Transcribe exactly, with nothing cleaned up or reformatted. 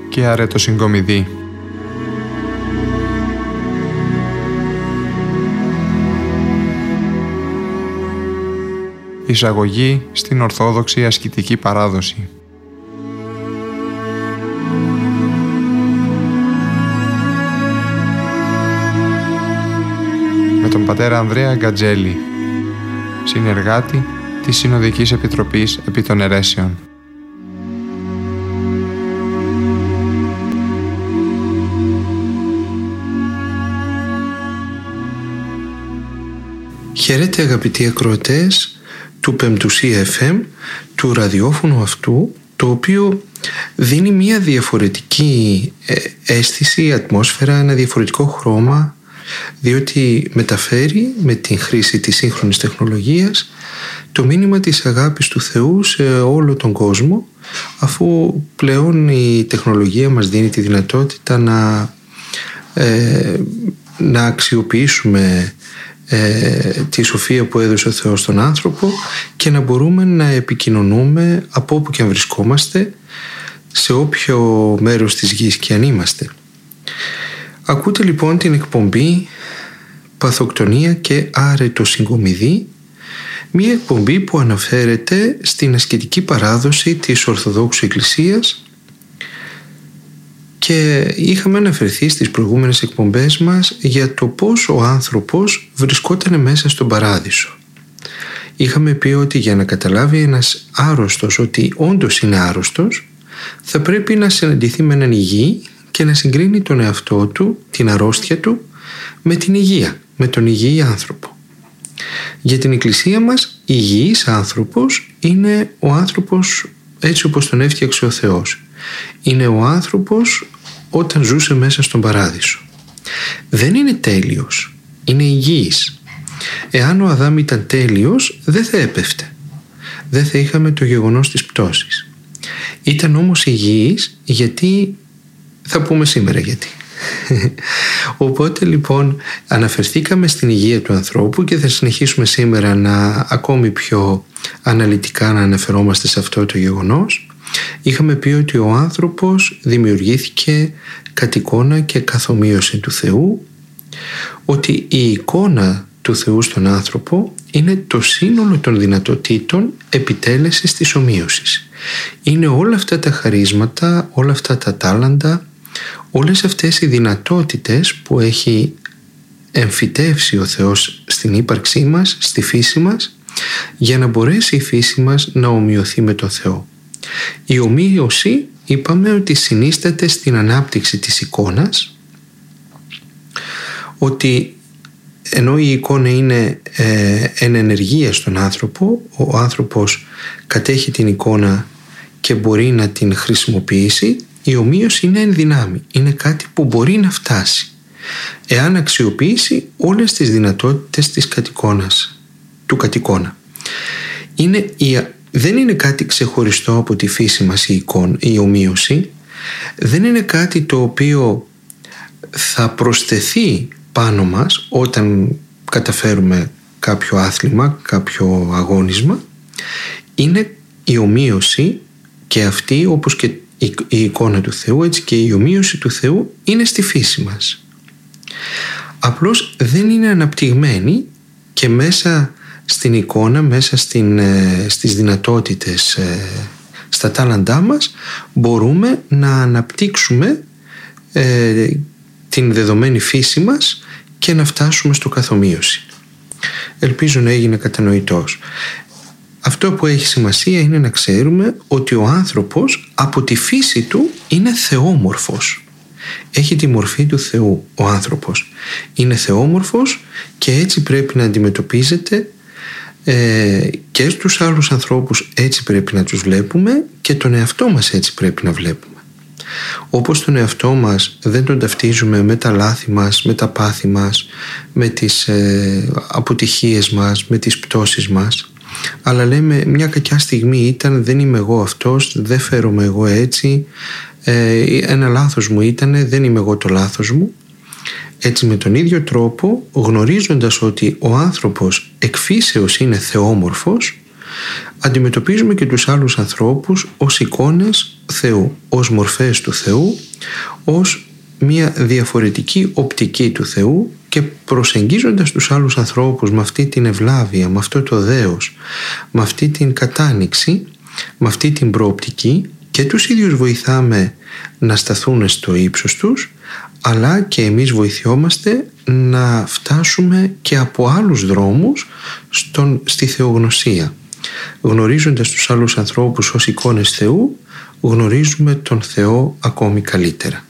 και αρετοσυγκομιδή. Εισαγωγή στην Ορθόδοξη ασκητική παράδοση. Με τον πατέρα Ανδρέα Γκατζέλη, συνεργάτη της Συνοδικής Επιτροπής επί των Αιρέσεων. Χαίρετε αγαπητοί ακροατές του Πεμπτουσία εφ εμ, του ραδιόφωνου αυτού, το οποίο δίνει μια διαφορετική αίσθηση, ατμόσφαιρα, ένα διαφορετικό χρώμα, διότι μεταφέρει με την χρήση της σύγχρονης τεχνολογίας το μήνυμα της αγάπης του Θεού σε όλο τον κόσμο, αφού πλέον η τεχνολογία μας δίνει τη δυνατότητα να, ε, να αξιοποιήσουμε ε, τη σοφία που έδωσε ο Θεός στον άνθρωπο και να μπορούμε να επικοινωνούμε από όπου και αν βρισκόμαστε, σε όποιο μέρος της γης και αν είμαστε. Ακούτε λοιπόν την εκπομπή Παθοκτονία και Αρετοσυγκομιδή, μια εκπομπή που αναφέρεται στην ασκητική παράδοση της Ορθοδόξου Εκκλησίας, και είχαμε αναφερθεί στις προηγούμενες εκπομπές μας για το πώς ο άνθρωπος βρισκόταν μέσα στον παράδεισο. Είχαμε πει ότι για να καταλάβει ένας άρρωστος ότι όντως είναι άρρωστος, θα πρέπει να συναντηθεί με έναν υγιή και να συγκρίνει τον εαυτό του, την αρρώστια του, με την υγεία, με τον υγιή άνθρωπο. Για την Εκκλησία μας, υγιής άνθρωπος είναι ο άνθρωπος έτσι όπως τον έφτιαξε ο Θεός. Είναι ο άνθρωπος όταν ζούσε μέσα στον παράδεισο. Δεν είναι τέλειος, είναι υγιής. Εάν ο Αδάμ ήταν τέλειος, δεν θα έπεφτε. Δεν θα είχαμε το γεγονός της πτώσης. Ήταν όμως υγιής γιατί, θα πούμε σήμερα γιατί. Οπότε λοιπόν αναφερθήκαμε στην υγεία του ανθρώπου και θα συνεχίσουμε σήμερα να ακόμη πιο αναλυτικά να αναφερόμαστε σε αυτό το γεγονός. Είχαμε πει ότι ο άνθρωπος δημιουργήθηκε κατ' εικόνα και καθομοίωση του Θεού, ότι η εικόνα του Θεού στον άνθρωπο είναι το σύνολο των δυνατοτήτων επιτέλεσης της ομοίωσης. Είναι όλα αυτά τα χαρίσματα, όλα αυτά τα τάλαντα, όλες αυτές οι δυνατότητες που έχει εμφυτεύσει ο Θεός στην ύπαρξή μας, στη φύση μας, για να μπορέσει η φύση μας να ομοιωθεί με τον Θεό. Η ομοίωση είπαμε ότι συνίσταται στην ανάπτυξη της εικόνας, ότι ενώ η εικόνα είναι ε, εν ενεργεία στον άνθρωπο, ο άνθρωπος κατέχει την εικόνα και μπορεί να την χρησιμοποιήσει. Η ομοίωση είναι εν δυνάμει, είναι κάτι που μπορεί να φτάσει εάν αξιοποιήσει όλες τις δυνατότητες της κατοικώνας, του κατοικώνα. Είναι η, δεν είναι κάτι ξεχωριστό από τη φύση μας η, εικόνα, η ομοίωση, δεν είναι κάτι το οποίο θα προσθεθεί πάνω μας όταν καταφέρουμε κάποιο άθλημα, κάποιο αγώνισμα. Είναι η ομοίωση, και αυτή όπως και η εικόνα του Θεού, έτσι και η ομοίωση του Θεού είναι στη φύση μας. Απλώς δεν είναι αναπτυγμένη, και μέσα στην εικόνα, μέσα στην, στις δυνατότητες, στα τάλαντά μας, μπορούμε να αναπτύξουμε ε, την δεδομένη φύση μας και να φτάσουμε στο καθομοίωση. Ελπίζω να έγινε κατανοητός. Αυτό που έχει σημασία είναι να ξέρουμε ότι ο άνθρωπος από τη φύση του είναι θεόμορφος. Έχει τη μορφή του Θεού ο άνθρωπος. Είναι θεόμορφος και έτσι πρέπει να αντιμετωπίζεται, ε, και στους άλλους ανθρώπους έτσι πρέπει να τους βλέπουμε, και τον εαυτό μας έτσι πρέπει να βλέπουμε. Όπως τον εαυτό μας δεν τον ταυτίζουμε με τα λάθη μας, με τα πάθη μας, με τις ε, αποτυχίες μας, με τις πτώσεις μας, αλλά λέμε μια κακιά στιγμή ήταν, δεν είμαι εγώ αυτός, δεν φέρομαι εγώ έτσι, ε, ένα λάθος μου ήτανε, δεν είμαι εγώ το λάθος μου. Έτσι με τον ίδιο τρόπο, γνωρίζοντας ότι ο άνθρωπος εκ φύσεως είναι θεόμορφος, αντιμετωπίζουμε και τους άλλους ανθρώπους ως εικόνες Θεού, ως μορφές του Θεού, ως μια διαφορετική οπτική του Θεού, και προσεγγίζοντας τους άλλους ανθρώπους με αυτή την ευλάβεια, με αυτό το δέος, με αυτή την κατάνοιξη, με αυτή την προοπτική, και τους ίδιους βοηθάμε να σταθούν στο ύψος τους, αλλά και εμείς βοηθιόμαστε να φτάσουμε και από άλλους δρόμους στον, στη θεογνωσία. Γνωρίζοντας τους άλλους ανθρώπους ως εικόνες Θεού, γνωρίζουμε τον Θεό ακόμη καλύτερα.